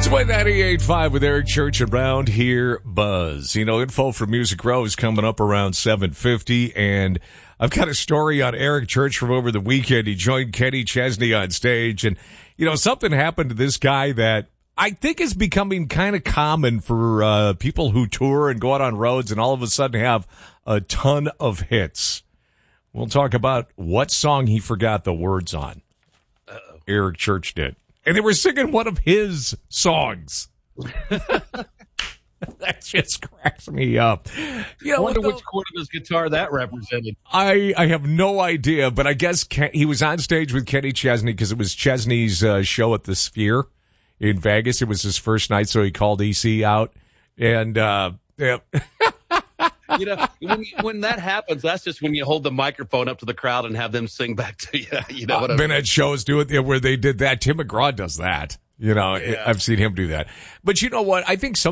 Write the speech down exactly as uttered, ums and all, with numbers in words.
Sway ninety-eight point five with Eric Church around here, Buzz. You know, info for Music Row is coming up around seven fifty, and I've got a story on Eric Church from over the weekend. He joined Kenny Chesney on stage, and, you know, something happened to this guy that I think is becoming kind of common for uh, people who tour and go out on roads and all of a sudden have a ton of hits. We'll talk about what song he forgot the words on. Uh-oh. Eric Church did. And they were singing one of his songs. That just cracks me up. You know, I wonder the, which chord of his guitar that represented. I, I have no idea, but I guess Ken, he was on stage with Kenny Chesney because it was Chesney's uh, show at the Sphere in Vegas. It was his first night, so he called E C out. And, uh, yeah. You know, when, when that happens, that's just when you hold the microphone up to the crowd and have them sing back to you. You know what uh, I mean? mean? Been at shows do it where they did that. Tim McGraw does that. You know, yeah. I've seen him do that. But you know what? I think some